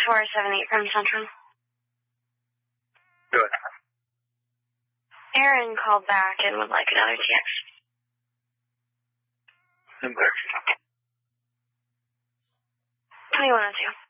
478 from Central. Good. Aaron called back and would like another TX. I'm there. 2102.